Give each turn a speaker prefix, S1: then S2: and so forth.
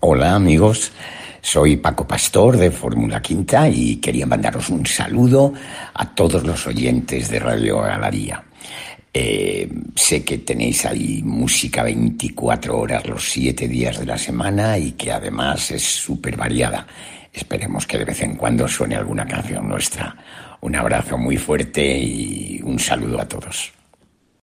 S1: Hola amigos, soy Paco Pastor de Fórmula Quinta y quería mandaros un saludo a todos los oyentes de Radio Galaría. Sé que tenéis ahí música 24 horas los 7 días de la semana y que además es súper variada. Esperemos que de vez en cuando suene alguna canción nuestra. Un abrazo muy fuerte y un saludo a todos.